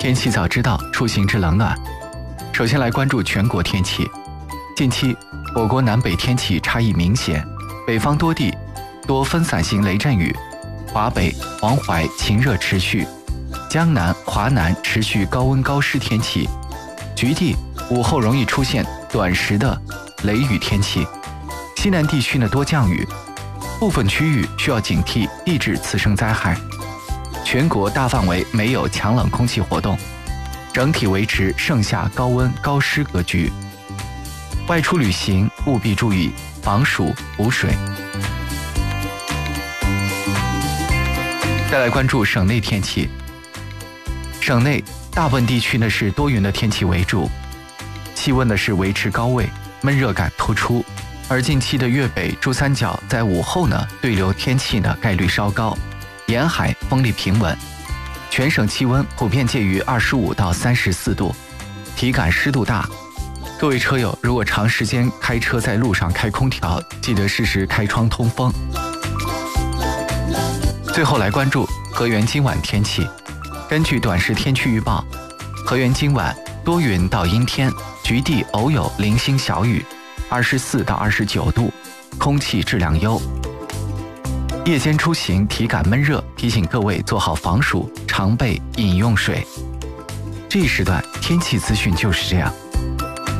天气早知道，出行知冷暖。首先来关注全国天气。近期，我国南北天气差异明显，北方多地多分散性雷阵雨，华北、黄淮晴热持续，江南、华南持续高温高湿天气，局地午后容易出现短时的雷雨天气。西南地区多降雨，部分区域需要警惕地质次生灾害。全国大范围没有强冷空气活动，整体维持盛夏高温高湿格局。外出旅行务必注意防暑补水。再来关注省内天气。省内大部分地区是多云的天气为主，气温是维持高位，闷热感突出。而近期的粤北、珠三角在午后对流天气概率稍高，沿海风力平稳，全省气温普遍介于25到34度，体感湿度大。各位车友，如果长时间开车在路上开空调，记得适时开窗通风。最后来关注河源今晚天气。根据短时天气预报，河源今晚多云到阴天，局地偶有零星小雨，24到29度，空气质量优。夜间出行体感闷热，提醒各位做好防暑，常备饮用水。这一时段天气资讯就是这样。